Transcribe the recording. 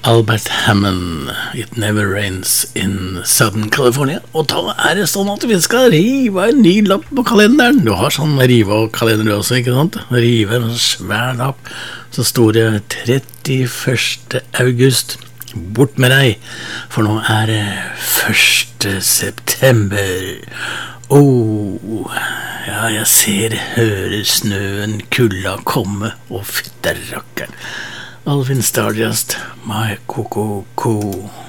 Albert Hammond, It Never Rains in Southern California. Og da det sånn at vi skal rive en ny lapp på kalenderen. Du har sånn rive-kalender også, ikke sant? Rive en svær lapp. Så står det 31. august. Bort med deg, for nå det 1. september. Ja, jeg ser, hører snøen, kulda komme, og fytterakkeren. Alvin Stardust, my co-co-co.